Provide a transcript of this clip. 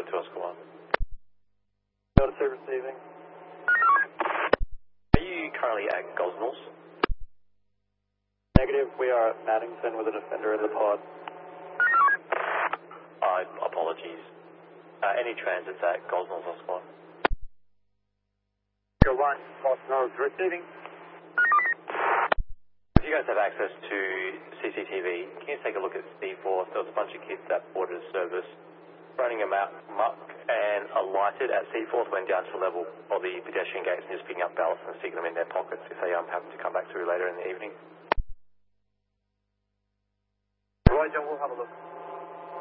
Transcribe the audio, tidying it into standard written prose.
Delta 2 Oscar 1. Delta 2 receiving. Are you currently at Gosnells? Negative, we are at Maddington with a defender in the pod. Apologies. Any transits at Gosnells Oscar 1? Your 1, Gosnells receiving. If you guys have access to CCTV, can you take a look at C4? There was a bunch of kids that boarded a service running amok and alighted at C4, went down to the level of the pedestrian gates and just picking up ballots and sticking them in their pockets if they happen to come back through later in the evening. Roger, we'll have a look.